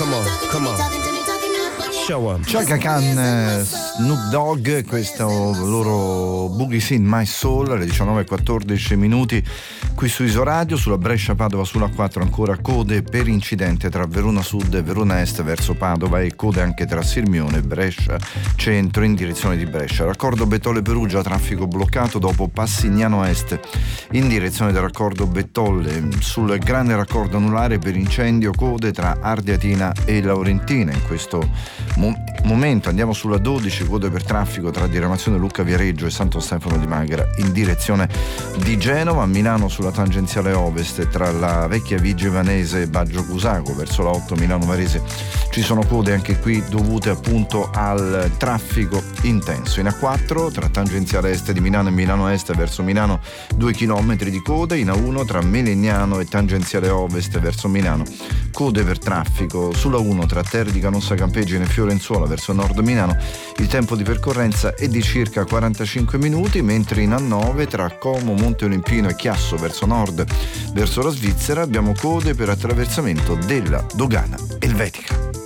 Come on, come on. Show 'em. Chaka Khan, Snoop Dogg, questo loro Boogie in My Soul, alle 19:14 minuti qui su Isoradio. Sulla Brescia-Padova sulla 4 ancora code per incidente tra Verona Sud e Verona Est verso Padova, e code anche tra Sirmione e Brescia Centro in direzione di Brescia. Raccordo Bettolle Perugia, traffico bloccato dopo Passignano Est in direzione del raccordo Bettolle. Sul grande raccordo anulare per incendio, code tra Ardiatina e Laurentina. In questo momento andiamo sulla 12, code per traffico tra diramazione Lucca Viareggio e Santo Stefano di Magra in direzione di Genova. A Milano sulla tangenziale ovest tra la vecchia Vigia Vanese e Baggio Cusago verso la 8 Milano Varese ci sono code anche qui dovute appunto al traffico intenso. In A4 tra tangenziale est di Milano e Milano Est verso Milano 2 km di code. In A1 tra Melegnano e tangenziale ovest verso Milano code per traffico. Sulla 1 tra Terre di Canossa Campegine e Fiorenzuola verso nord Milano il tempo di percorrenza è di circa 45 minuti, mentre in A9 tra Como, Monte Olimpino e Chiasso verso nord verso la Svizzera abbiamo code per attraversamento della dogana elvetica.